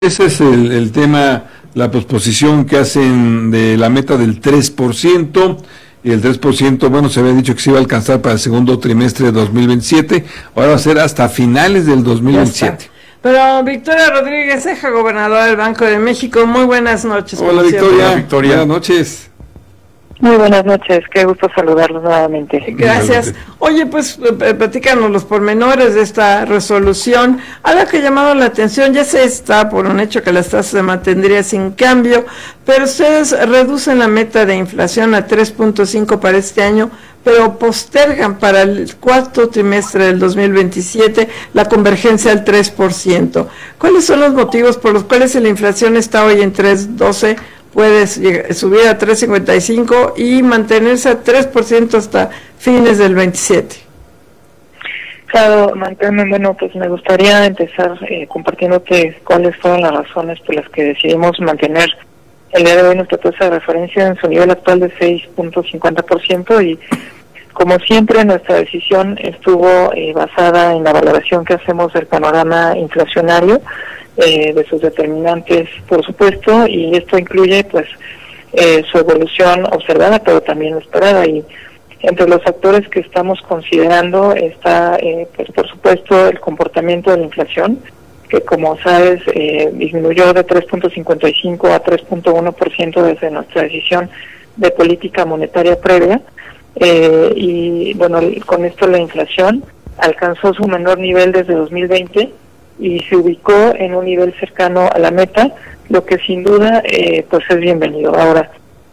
Ese es el tema, la posposición que hacen de la meta del 3%, y el 3%, bueno, se había dicho que se iba a alcanzar para el segundo trimestre de 2027, ahora va a ser hasta finales del 2027. Pero Victoria Rodríguez Ceja, gobernadora del Banco de México, muy buenas noches. Hola Victoria, buenas noches. Muy buenas noches, qué gusto saludarlos nuevamente. Gracias. Oye, pues platícanos los pormenores de esta resolución. Algo que ha llamado la atención, ya se está por un hecho que las tasas se mantendría sin cambio, pero ustedes reducen la meta de inflación a 3.5 para este año, pero postergan para el cuarto trimestre del 2027 la convergencia al 3%. ¿Cuáles son los motivos por los cuales la inflación está hoy en 3.12? Puedes subir a 3.55 y mantenerse a 3% hasta fines del 27. Claro, bueno, pues me gustaría empezar compartiéndote cuáles fueron las razones por las que decidimos mantener el día de hoy nuestra tasa de referencia en su nivel actual de 6.50%, y como siempre nuestra decisión estuvo basada en la valoración que hacemos del panorama inflacionario, de sus determinantes, por supuesto, y esto incluye pues su evolución observada, pero también esperada, y entre los factores que estamos considerando está pues por supuesto el comportamiento de la inflación, que como sabes disminuyó de 3.55 a 3.1% desde nuestra decisión de política monetaria previa, y bueno, con esto la inflación alcanzó su menor nivel desde 2020 y se ubicó en un nivel cercano a la meta, lo que sin duda pues es bienvenido. Ahora,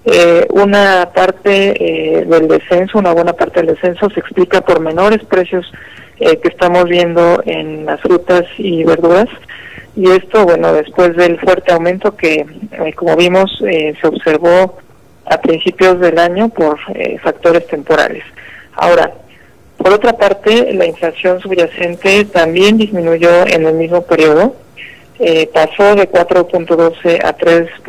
una parte del descenso, una buena parte del descenso se explica por menores precios que estamos viendo en las frutas y verduras, y esto, bueno, después del fuerte aumento que, como vimos, se observó a principios del año por factores temporales. Ahora, por otra parte, la inflación subyacente también disminuyó en el mismo periodo, pasó de 4.12 a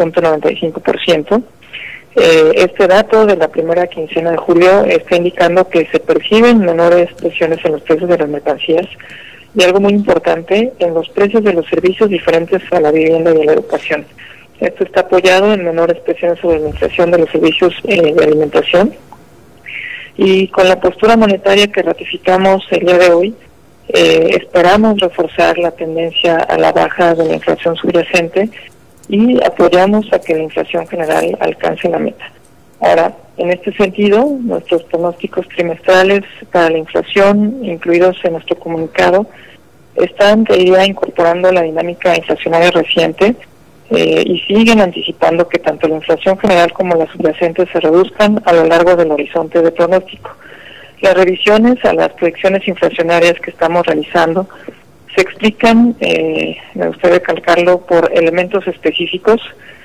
3.95%. Este dato de la primera quincena de julio está indicando que se perciben menores presiones en los precios de las mercancías y, algo muy importante, en los precios de los servicios diferentes a la vivienda y a la educación. Esto está apoyado en menores presiones sobre la inflación de los servicios de alimentación. Y con la postura monetaria que ratificamos el día de hoy, esperamos reforzar la tendencia a la baja de la inflación subyacente y apoyamos a que la inflación general alcance la meta. Ahora, en este sentido, nuestros pronósticos trimestrales para la inflación, incluidos en nuestro comunicado, están, te diría, incorporando la dinámica inflacionaria reciente, y siguen anticipando que tanto la inflación general como la subyacente se reduzcan a lo largo del horizonte de pronóstico. Las revisiones a las proyecciones inflacionarias que estamos realizando se explican, me gustaría recalcarlo, por elementos específicos,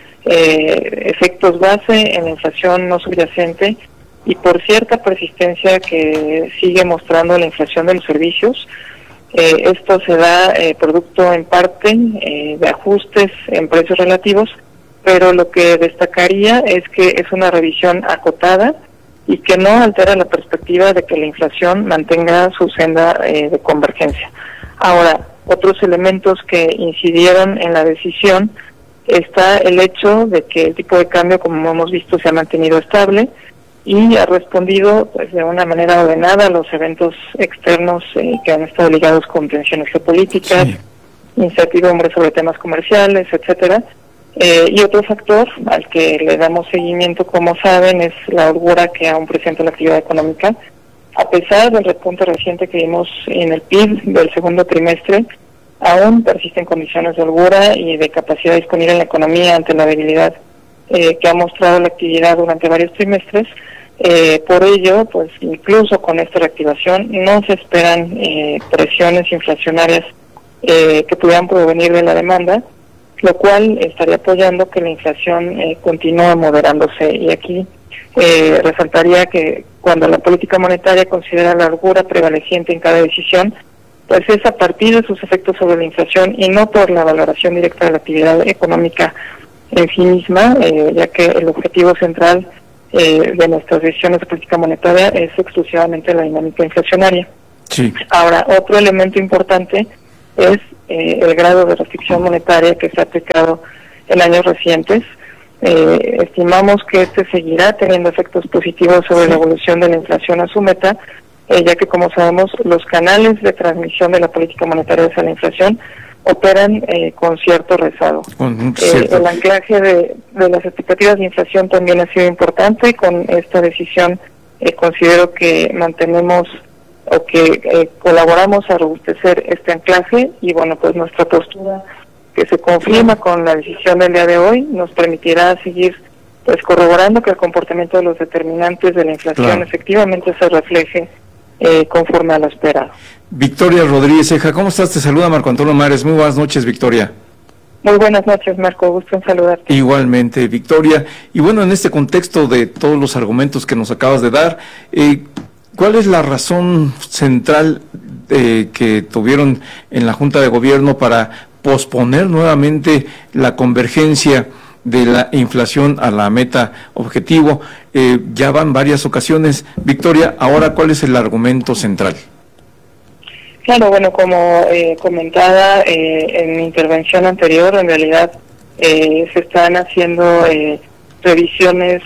efectos base en la inflación no subyacente y por cierta persistencia que sigue mostrando la inflación de los servicios. Esto se da producto en parte de ajustes en precios relativos, pero lo que destacaría es que es una revisión acotada y que no altera la perspectiva de que la inflación mantenga su senda de convergencia. Ahora, otros elementos que incidieron en la decisión está el hecho de que el tipo de cambio, como hemos visto, se ha mantenido estable y ha respondido pues de una manera ordenada a los eventos externos que han estado ligados con tensiones geopolíticas, sí, incertidumbre sobre temas comerciales, etcétera. Y otro factor al que le damos seguimiento, como saben, es la holgura que aún presenta la actividad económica. A pesar del repunte reciente que vimos en el PIB del segundo trimestre, aún persisten condiciones de holgura y de capacidad disponible en la economía ante la debilidad que ha mostrado la actividad durante varios trimestres. Por ello, pues incluso con esta reactivación no se esperan presiones inflacionarias que pudieran provenir de la demanda, lo cual estaría apoyando que la inflación continúe moderándose. Y aquí resaltaría que cuando la política monetaria considera la holgura prevaleciente en cada decisión, pues es a partir de sus efectos sobre la inflación y no por la valoración directa de la actividad económica en sí misma, ya que el objetivo central de nuestras decisiones de política monetaria es exclusivamente la dinámica inflacionaria. Sí. Ahora, otro elemento importante es el grado de restricción monetaria que se ha aplicado en años recientes. Estimamos que este seguirá teniendo efectos positivos sobre la evolución de la inflación a su meta, ya que, como sabemos, los canales de transmisión de la política monetaria hacia la inflación operan con cierto rezago. El anclaje de las expectativas de inflación también ha sido importante, y con esta decisión considero que mantenemos o que colaboramos a robustecer este anclaje, y bueno, pues nuestra postura, que se confirma con la decisión del día de hoy, nos permitirá seguir pues corroborando que el comportamiento de los determinantes de la inflación efectivamente se refleje conforme a lo esperado. Victoria Rodríguez Ceja, ¿cómo estás? Te saluda Marco Antonio Mares. Muy buenas noches, Victoria. Muy buenas noches, Marco, gusto en saludarte. Igualmente, Victoria. Y bueno, en este contexto de todos los argumentos que nos acabas de dar, ¿cuál es la razón central que tuvieron en la Junta de Gobierno para posponer nuevamente la convergencia de la inflación a la meta objetivo? Ya van varias ocasiones. Victoria, ahora, ¿cuál es el argumento central? Claro, bueno, como comentaba en mi intervención anterior, en realidad se están haciendo revisiones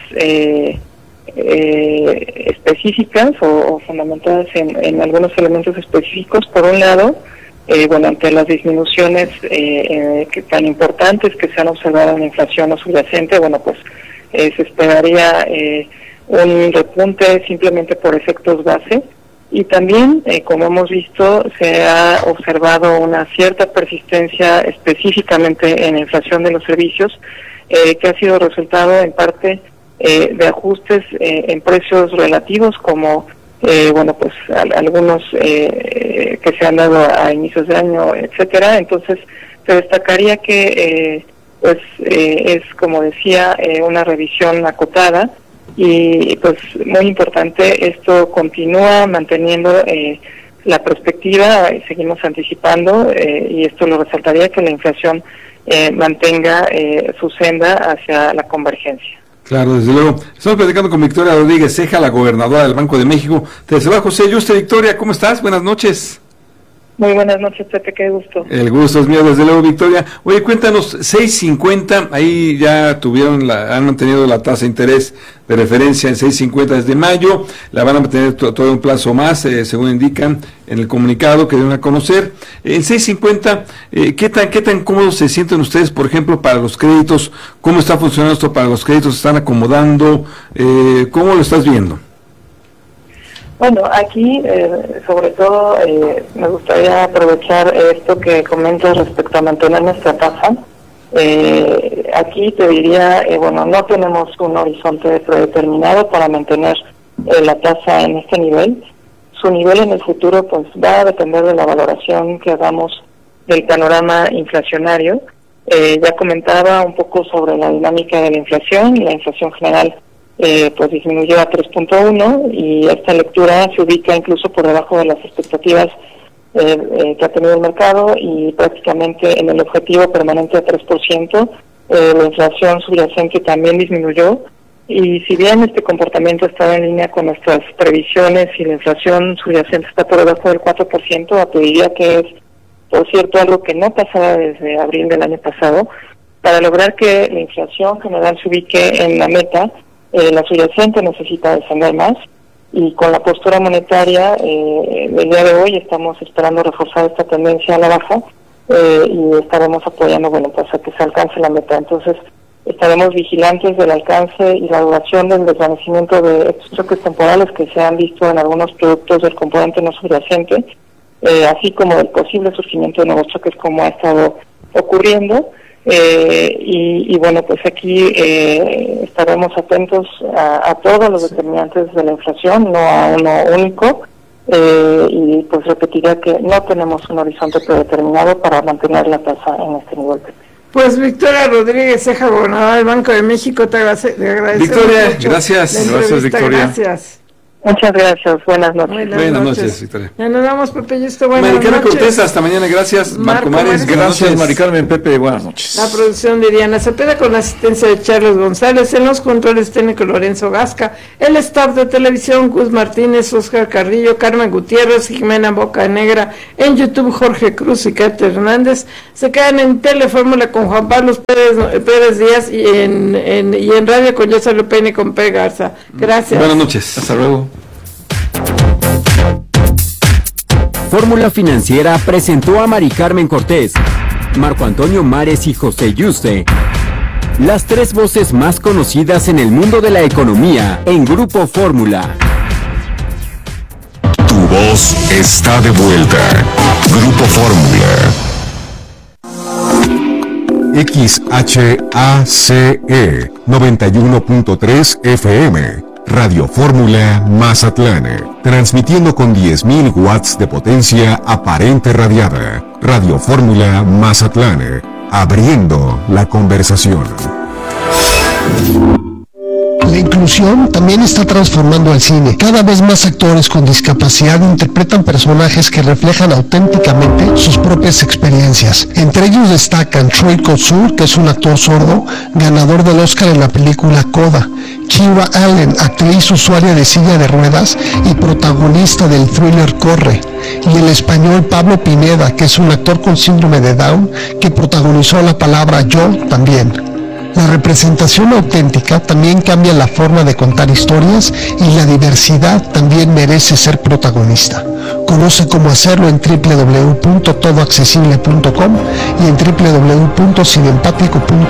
específicas o fundamentadas en algunos elementos específicos. Por un lado, bueno, ante las disminuciones tan importantes que se han observado en la inflación no subyacente, bueno, pues se esperaría un repunte simplemente por efectos base, y también, como hemos visto, se ha observado una cierta persistencia específicamente en la inflación de los servicios, que ha sido resultado en parte de ajustes en precios relativos, como bueno, pues algunos que se han dado a inicios de año, etcétera. Entonces se destacaría que pues es, como decía, una revisión acotada, y pues muy importante, esto continúa manteniendo la perspectiva, seguimos anticipando, y esto lo resaltaría, que la inflación mantenga su senda hacia la convergencia. Claro, desde luego. Estamos platicando con Victoria Rodríguez Ceja, la gobernadora del Banco de México. Te saluda José Yuste. Victoria, ¿cómo estás? Buenas noches. Muy buenas noches, Pepe, qué gusto. El gusto es mío, desde luego, Victoria. Oye, cuéntanos, 6.50, ahí ya han mantenido la tasa de interés de referencia en 6.50 desde mayo, la van a mantener todo un plazo más, según indican en el comunicado que deben a conocer. En 6.50, ¿qué tan cómodos se sienten ustedes, por ejemplo, para los créditos? ¿Cómo está funcionando esto para los créditos? ¿Se están acomodando? ¿Cómo lo estás viendo? Bueno, aquí sobre todo me gustaría aprovechar esto que comentas respecto a mantener nuestra tasa. Aquí te diría, bueno, no tenemos un horizonte predeterminado para mantener la tasa en este nivel. Su nivel en el futuro pues va a depender de la valoración que hagamos del panorama inflacionario. Ya comentaba un poco sobre la dinámica de la inflación general pues disminuyó a 3.1, y esta lectura se ubica incluso por debajo de las expectativas que ha tenido el mercado, y prácticamente en el objetivo permanente de 3%. La inflación subyacente también disminuyó, y si bien este comportamiento estaba en línea con nuestras previsiones y la inflación subyacente está por debajo del 4%, te diría que es, por cierto, algo que no pasaba desde abril del año pasado. Para lograr que la inflación general se ubique en la meta, la subyacente necesita descender más, y con la postura monetaria del día de hoy estamos esperando reforzar esta tendencia a la baja, y estaremos apoyando, bueno, pues a que se alcance la meta. Entonces estaremos vigilantes del alcance y la duración del desvanecimiento de estos choques temporales que se han visto en algunos productos del componente no subyacente, así como del posible surgimiento de nuevos choques como ha estado ocurriendo. Y bueno, pues aquí estaremos atentos a todos los determinantes de la inflación, no a uno único, y pues repetiría que no tenemos un horizonte predeterminado para mantener la tasa en este nivel. Pues Victoria Rodríguez Ceja, gobernadora del Banco de México, te agradecemos Victoria, mucho. gracias. Gracias, Victoria. Gracias. Muchas gracias, buenas noches. Buenas noches, Victoria. Ya nos vamos, Pepe Yuste, buenas Mari Carmen noches. Cortés, hasta mañana, gracias. Marco Mares, Gracias, Mari Carmen, Pepe, buenas noches. La producción de Diana Cepeda con la asistencia de Charles González, en los controles técnicos Lorenzo Gasca, el staff de televisión Gus Martínez, Oscar Carrillo, Carmen Gutiérrez, Jimena Bocanegra, en YouTube Jorge Cruz y Kate Hernández. Se quedan en Telefórmula con Juan Pablo Pérez Díaz y en radio con Yosa Lupena y con P. Garza. Gracias. Buenas noches. Hasta luego. Fórmula Financiera presentó a Mari Carmen Cortés, Marco Antonio Mares y José Yuste, las tres voces más conocidas en el mundo de la economía en Grupo Fórmula. Tu voz está de vuelta. Grupo Fórmula. XHACE 91.3 FM. Radio Fórmula Mazatlán, transmitiendo con 10.000 watts de potencia aparente radiada. Radio Fórmula Mazatlán, abriendo la conversación. La inclusión también está transformando al cine. Cada vez más actores con discapacidad interpretan personajes que reflejan auténticamente sus propias experiencias. Entre ellos destacan Troy Kotsur, que es un actor sordo, ganador del Oscar en la película Coda; Kira Allen, actriz usuaria de silla de ruedas y protagonista del thriller Corre; y el español Pablo Pineda, que es un actor con síndrome de Down, que protagonizó La Palabra Yo también. La representación auténtica también cambia la forma de contar historias y la diversidad también merece ser protagonista. Conoce cómo hacerlo en www.todoaccesible.com y en www.cinempático.com.